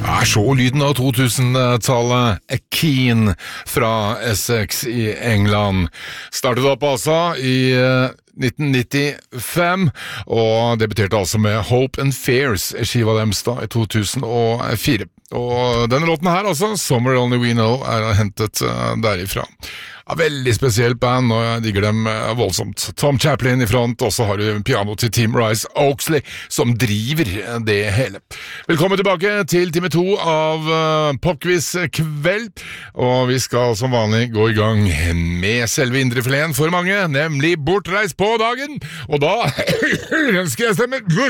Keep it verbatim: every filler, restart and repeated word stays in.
Er så lyden av to-tusentallet, A Keen fra Essex i England. Startet opp altså i nitten nittifem, og debuterte altså med Hope and Fears, skiva deres da i to tusen og fire. Og denne låten her altså, Somewhere Only We Know, er hentet derifra. Ja, veldig spesielt band, og jeg digger dem voldsomt. Tom Chaplin i front, og så har du piano til Tim Rice Oaksley, som driver det hele. Velkommen tilbake til time to av uh, Popquiz kveld, og vi skal som vanlig gå i gang med selve indrefileten for mange, nemlig Bortreist på dagen, og da ønsker jeg stemmer